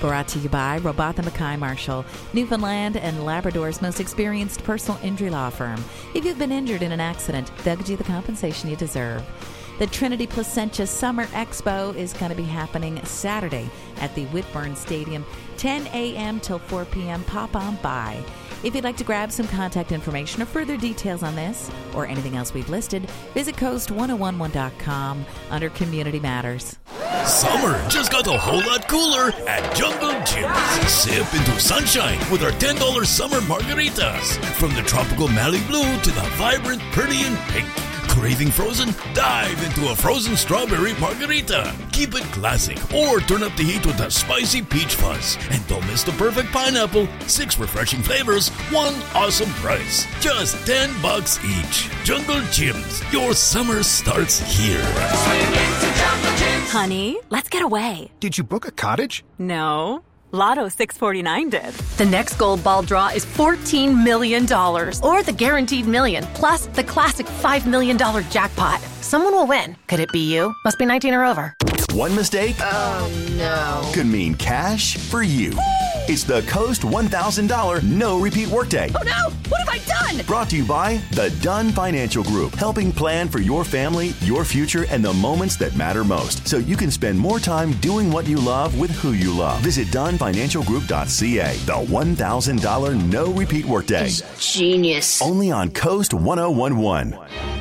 Brought to you by Robatha Mackay Marshall, Newfoundland and Labrador's most experienced personal injury law firm. If you've been injured in an accident, they'll get you the compensation you deserve. The Trinity Placentia Summer Expo is going to be happening Saturday at the Whitburn Stadium, 10 a.m. till 4 p.m. Pop on by. If you'd like to grab some contact information or further details on this or anything else we've listed, visit coast1011.com under Community Matters. Summer just got a whole lot cooler at Jungle Gyms. Sip into sunshine with our $10 summer margaritas. From the tropical Malibu blue to the vibrant Perdian pink. Craving frozen? Dive into a frozen strawberry margarita. Keep it classic or turn up the heat with a spicy peach fuzz. And don't miss the perfect pineapple. 6 refreshing flavors, 1 awesome price. Just $10 each. Jungle Gyms. Your summer starts here. Honey, let's get away. Did you book a cottage? No. Lotto 649 did. The next gold ball draw is $14 million. Or the guaranteed million, plus the classic $5 million jackpot. Someone will win. Could it be you? Must be 19 or over. One mistake? Oh, no. Could mean cash for you. It's the Coast $1,000 No Repeat Workday. Oh, no! What have I done? Brought to you by the Dunn Financial Group, helping plan for your family, your future, and the moments that matter most, so you can spend more time doing what you love with who you love. Visit DunnFinancialGroup.ca. The $1,000 No Repeat Workday. Genius. Only on Coast 1011.